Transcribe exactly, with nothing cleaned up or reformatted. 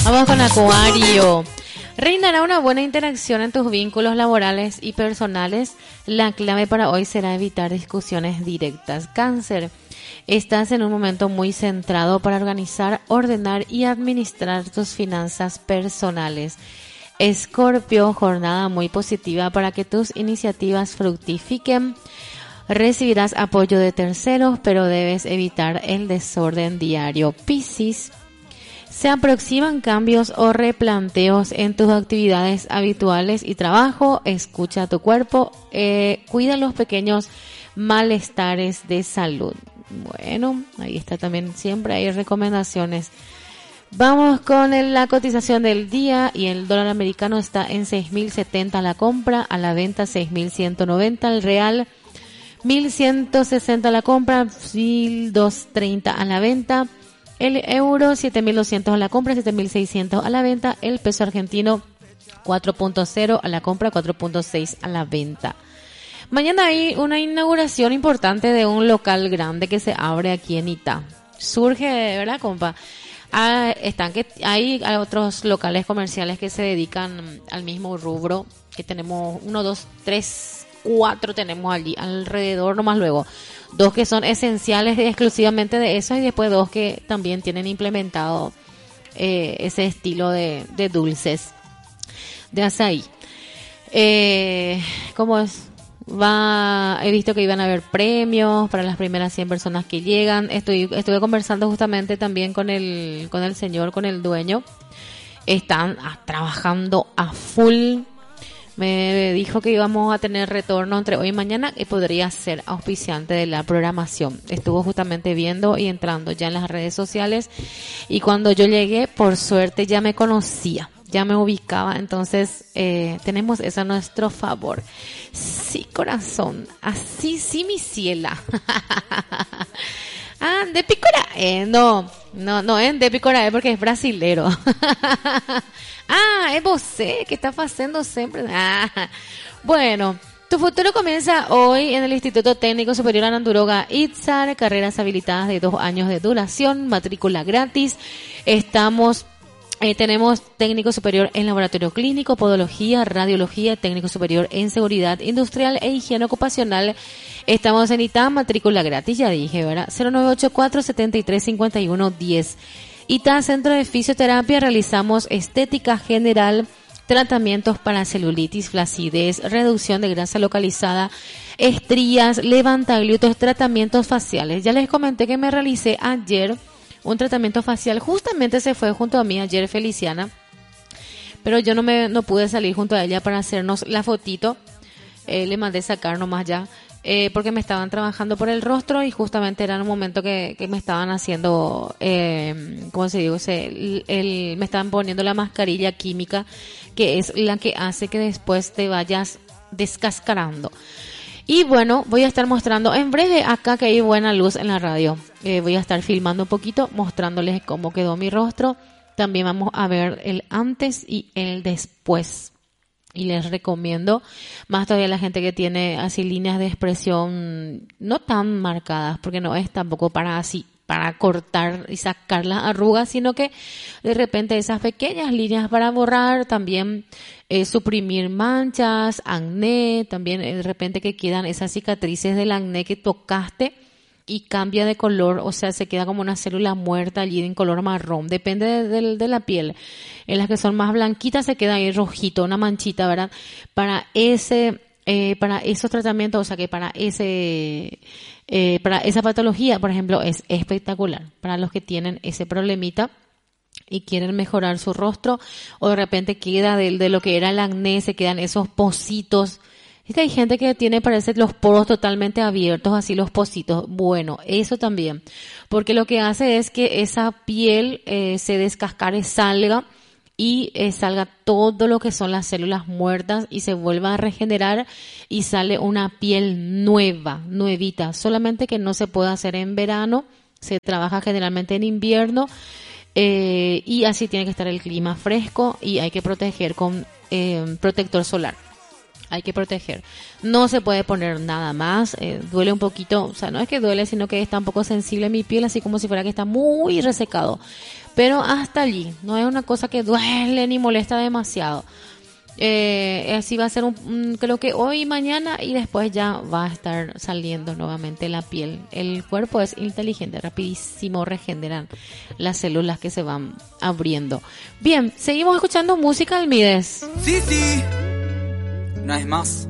Vamos con Acuario. Reinará una buena interacción en tus vínculos laborales y personales. La clave para hoy será evitar discusiones directas. Cáncer. Estás en un momento muy centrado para organizar, ordenar y administrar tus finanzas personales. Escorpio, jornada muy positiva para que tus iniciativas fructifiquen. Recibirás apoyo de terceros, pero debes evitar el desorden diario. Piscis. Se aproximan cambios o replanteos en tus actividades habituales y trabajo. Escucha a tu cuerpo. Eh, cuida los pequeños malestares de salud. Bueno, ahí está también. Siempre hay recomendaciones. Vamos con el, la cotización del día y el dólar americano está en seis mil setenta a la compra, a la venta seis mil ciento noventa, el real mil ciento sesenta a la compra, mil doscientos treinta a la venta, el euro siete mil doscientos a la compra, siete mil seiscientos a la venta, el peso argentino cuatro punto cero a la compra, cuatro punto seis a la venta. Mañana hay una inauguración importante de un local grande que se abre aquí en Itá. Surge, ¿verdad, compa? Ah, están que hay otros locales comerciales que se dedican al mismo rubro, que tenemos uno, dos, tres, cuatro tenemos allí alrededor nomás luego. Dos que son esenciales exclusivamente de eso y después dos que también tienen implementado eh, ese estilo de, de dulces de azaí. Eh, ¿Cómo es? Va, he visto que iban a haber premios para las primeras cien personas que llegan. Estoy, estuve conversando justamente también con el, con el señor, con el dueño. Están a, trabajando a full. Me dijo que íbamos a tener retorno entre hoy y mañana y podría ser auspiciante de la programación. Estuvo justamente viendo y entrando ya en las redes sociales y cuando yo llegué, por suerte ya me conocía. Ya me ubicaba, entonces eh, tenemos eso a nuestro favor. Sí, corazón, así sí, mi ciela. Ah, de Picora, eh, no, no, no es de Picora, es porque es brasilero. Ah, es você que está haciendo siempre. Ah, bueno, tu futuro comienza hoy en el Instituto Técnico Superior Ananduroga Itzar, carreras habilitadas de dos años de duración, matrícula gratis. Estamos Eh, tenemos técnico superior en laboratorio clínico, podología, radiología, técnico superior en seguridad industrial e higiene ocupacional. Estamos en Itá, matrícula gratis, ya dije, ¿verdad? cero nueve ocho cuatro, siete tres cinco uno, uno cero. Itá, centro de fisioterapia, realizamos estética general, tratamientos para celulitis, flacidez, reducción de grasa localizada, estrías, levantaglúteos, tratamientos faciales. Ya les comenté que me realicé ayer un tratamiento facial, justamente se fue junto a mí ayer Feliciana, pero yo no me no pude salir junto a ella para hacernos la fotito, eh, le mandé sacar nomás ya, eh, porque me estaban trabajando por el rostro y justamente era en un momento que, que me estaban haciendo, eh, ¿cómo se digo? Se, el, el, me estaban poniendo la mascarilla química, que es la que hace que después te vayas descascarando. Y bueno, voy a estar mostrando en breve acá que hay buena luz en la radio. Eh, voy a estar filmando un poquito, mostrándoles cómo quedó mi rostro. También vamos a ver el antes y el después. Y les recomiendo, más todavía la gente que tiene así líneas de expresión no tan marcadas, porque no es tampoco para así, para cortar y sacar las arrugas, sino que de repente esas pequeñas líneas para borrar, también eh, suprimir manchas, acné, también eh, de repente que quedan esas cicatrices del acné que tocaste y cambia de color, o sea, se queda como una célula muerta allí en color marrón, depende de, de, de la piel. En las que son más blanquitas se queda ahí rojito, una manchita, ¿verdad? Para ese... Eh, para esos tratamientos, o sea que para ese eh, para esa patología, por ejemplo, es espectacular para los que tienen ese problemita y quieren mejorar su rostro, o de repente queda de, de lo que era el acné, se quedan esos pocitos. Es que hay gente que tiene, parece, los poros totalmente abiertos, así los pocitos. Bueno, eso también, porque lo que hace es que esa piel eh, se descascare, salga y eh, salga todo lo que son las células muertas y se vuelva a regenerar y sale una piel nueva, nuevita. Solamente que no se puede hacer en verano, se trabaja generalmente en invierno eh, y así tiene que estar el clima fresco y hay que proteger con eh, protector solar. Hay que proteger. No se puede poner nada más. Eh, duele un poquito, o sea, no es que duele, sino que está un poco sensible mi piel, así como si fuera que está muy resecado. pero hasta allí, no es una cosa que duele ni molesta demasiado. Eh, así va a ser un, un, creo que hoy y mañana, y después ya va a estar saliendo nuevamente la piel. El cuerpo es inteligente, rapidísimo regeneran las células que se van abriendo. Bien, seguimos escuchando música, Almides. Sí, sí, una vez más,